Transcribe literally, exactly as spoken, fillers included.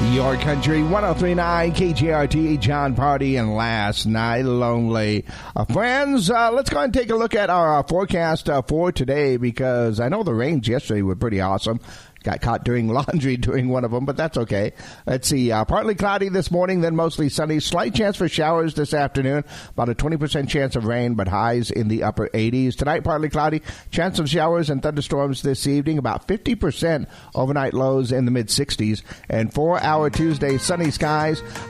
Your Country, one oh three point nine K J R T, John Party, and Last Night Lonely. Uh, friends, uh, let's go ahead and take a look at our uh, forecast uh, for today, because I know the rains yesterday were pretty awesome. Got caught doing laundry during one of them, but that's okay. Let's see. Uh, partly cloudy this morning, then mostly sunny. Slight chance for showers this afternoon. About a twenty percent chance of rain, but highs in the upper eighties. Tonight, partly cloudy. Chance of showers and thunderstorms this evening. About fifty percent overnight lows in the mid-sixties. And for our Tuesday, sunny skies.